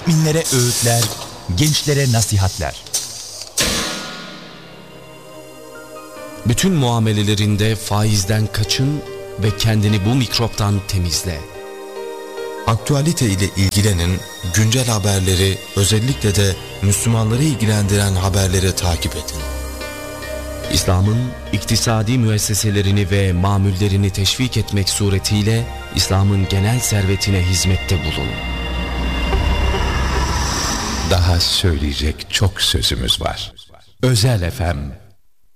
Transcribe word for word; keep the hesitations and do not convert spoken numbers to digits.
müminlere öğütler, gençlere nasihatler. Bütün muamelelerinde faizden kaçın ve kendini bu mikroptan temizle. Aktualite ile ilgilenin, güncel haberleri, özellikle de Müslümanları ilgilendiren haberleri takip edin. İslam'ın iktisadi müesseselerini ve mamullerini teşvik etmek suretiyle İslam'ın genel servetine hizmette bulun. Daha söyleyecek çok sözümüz var. Özel F M